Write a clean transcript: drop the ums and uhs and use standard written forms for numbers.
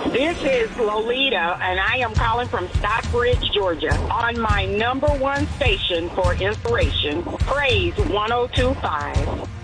This is Lolita, and I am calling from Stockbridge, Georgia, on my number one station for inspiration, Praise 102.5.